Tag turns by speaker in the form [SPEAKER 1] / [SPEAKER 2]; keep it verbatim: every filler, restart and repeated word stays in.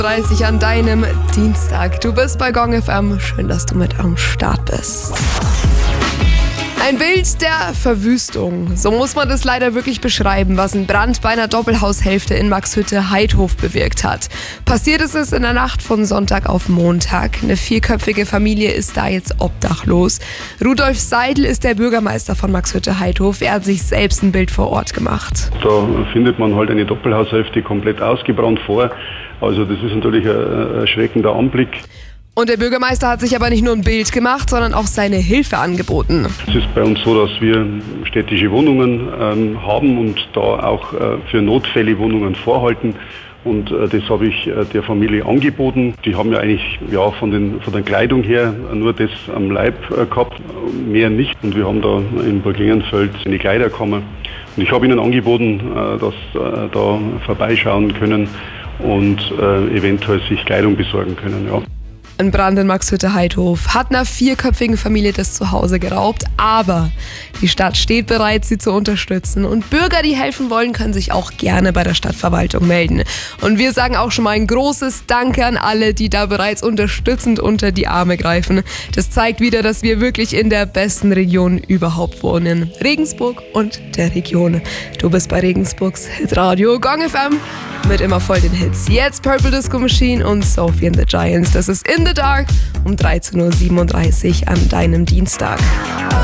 [SPEAKER 1] dreißig an deinem Dienstag. Du bist bei Gong F M. Schön, dass du mit am Start bist. Ein Bild der Verwüstung. So muss man das leider wirklich beschreiben, was ein Brand bei einer Doppelhaushälfte in Maxhütte-Heidhof bewirkt hat. Passiert ist es in der Nacht von Sonntag auf Montag. Eine vierköpfige Familie ist da jetzt obdachlos. Rudolf Seidel ist der Bürgermeister von Maxhütte-Heidhof. Er hat sich selbst ein Bild vor Ort gemacht.
[SPEAKER 2] Da findet man halt eine Doppelhaushälfte komplett ausgebrannt vor. Also das ist natürlich ein erschreckender Anblick.
[SPEAKER 1] Und der Bürgermeister hat sich aber nicht nur ein Bild gemacht, sondern auch seine Hilfe angeboten.
[SPEAKER 2] Es ist bei uns so, dass wir städtische Wohnungen ähm, haben und da auch äh, für Notfälle Wohnungen vorhalten. Und äh, das habe ich äh, der Familie angeboten. Die haben ja eigentlich ja, von, den, von der Kleidung her nur das am Leib äh, gehabt, mehr nicht. Und wir haben da in Burglingenfeld eine Kleiderkammer. Und ich habe ihnen angeboten, äh, dass äh, da vorbeischauen können und äh, eventuell sich Kleidung besorgen können. Ja.
[SPEAKER 1] Ein Brand in Maxhütte-Heidhof hat einer vierköpfigen Familie das Zuhause geraubt, aber die Stadt steht bereit, sie zu unterstützen. Und Bürger, die helfen wollen, können sich auch gerne bei der Stadtverwaltung melden. Und wir sagen auch schon mal ein großes Danke an alle, die da bereits unterstützend unter die Arme greifen. Das zeigt wieder, dass wir wirklich in der besten Region überhaupt wohnen. Regensburg und der Region. Du bist bei Regensburgs Hitradio Gong F M mit immer voll den Hits. Jetzt Purple Disco Machine und Sophie and the Giants. Das ist In the Dark um dreizehn Uhr siebenunddreißig an deinem Dienstag.